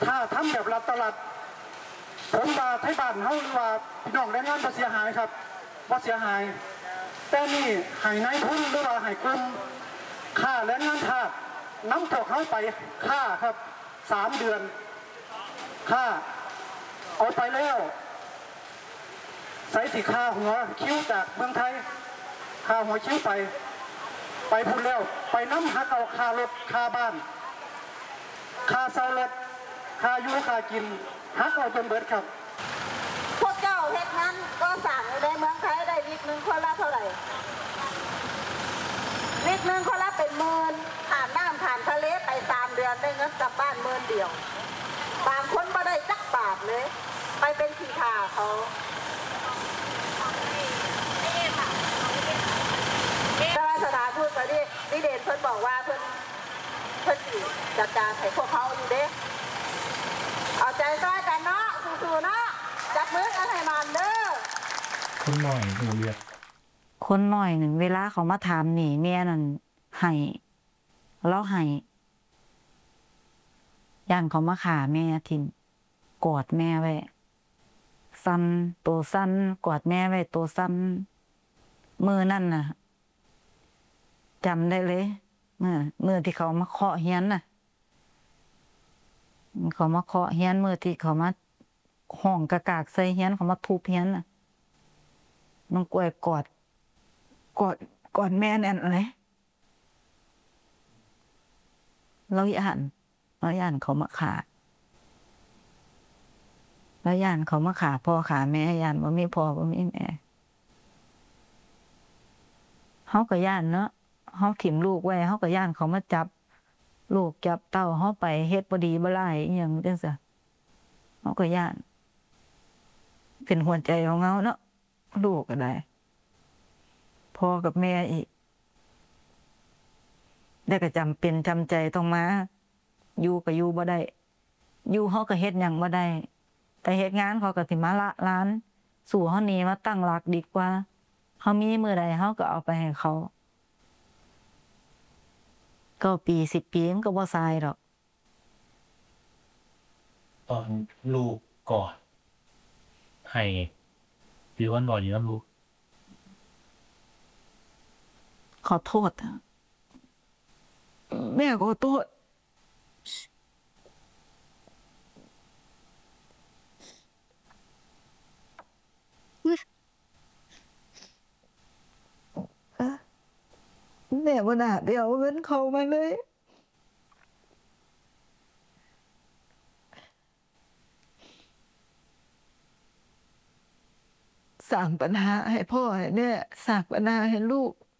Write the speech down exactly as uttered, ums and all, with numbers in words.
ถ้าทำแบบรัฐตลัดผมว่าไทยบ้านเขาหรือว่าพี่น้องแรงงานบ่เสียหายครับบ่เสียหายแต่นี่ให้นายทุนหรือว่าให้กลุ่มค่าแรงงานทาสน้ำตกเขาไปค่าครับสามเดือนค่าเอาไปแล้วใส่สีค่าหัวคิ้วจากเมืองไทยค่าหัวคิ้วไปไปพูดแล้วไปน้ำหักเอาค่ารถค่าบ้านค่าเช่ารถค่าอยู่ค่ากินหักเอาจนเบิดครับพวกเจ้าเฮ็ดงานก็สั่งในเมืองไทยได้วิกหนึ่งคนละเท่าไหร่วิกหนึ่งคนละเป็นหมื่นผ่านน้ำผ่านทะเลไปสามเดือนได้เงินกลับบ้านหมื่นเดียวบางคนไม่ได้จักบาทเลยไปเป็นขี้ข่าเขาแต่ว่าสถานทูตประเทศนิเดชเพิ่นบอกว่าเพิ่นเพิ่นสิจัดการให้พวกเขาอยู่เด้เอาใจซ้อยกันเนาะสู้ๆเนาะจับมือกันให้มันเด้อคนหน่อยหูเรียกคนหน่อยหนึ่งเวลาเขามาถามหนีแม่นั่นให้แล้วให้ย่านเขามาขาแม่ทินกอดแม่ไว้สั้นตัวสั้นกอดแม่ไว้ตัวสั้นมือนั่นน่ะจำได้เลยเมื่อเมื่อที่เขามาเคาะเฮียนน่ะเขามาเคาะเฮียนเมื่อที่เขามาห้องกะกากใส่เฮียนเขามาทุบเฮียนน่ะน้องกล้วยกอดกอดกอดแม่แน่นเลยเราย่านเราย่านเขามาขาเราย่านเขามาขาพ่อขาแม่ย่านว่ามีพ่อว่ามีแม่เขาก็ย่านเนาะเขาถิ่มลูกไว้เขาก็ย่านเขามาจับลูกจับเต้าเขาไปเฮ็ดบ่ดีบ่ร้ายอหย่างจังซี่เขาก็ย่านเป็นหัวใจของเขาเนาะลูกก็ได้พ่อกับแม่อีกได้ก็จำเป็นจำใจต้องมาอยู่ก็อยู่บ่ได้อยู่เขาก็เฮ็ดหยังบ่ได้แต่เฮ็ดงานเขาก็สิมาละล้านสู่เขานี่มาตั้งหลักดีกว่าเขามีมื้อใดเขาก็เอาไปให้เขาก็ปีสิบปีมันก็บ่สายดอกตอนลูกกอดให้พี่วันบอกอยู่นะลูกขอโทษแม่ขอโทษแม่บ่น่าเดี๋ยวเงินเขามาเลยสร้างปัญหาให้พ่อให้แม่สร้างปัญหาให้ลูก